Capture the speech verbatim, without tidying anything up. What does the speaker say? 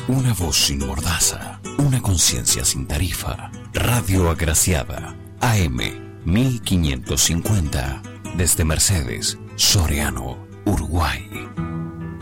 Una voz sin mordaza, una conciencia sin tarifa. Radio Agraciada, A M mil quinientos cincuenta, desde Mercedes, Soriano, Uruguay.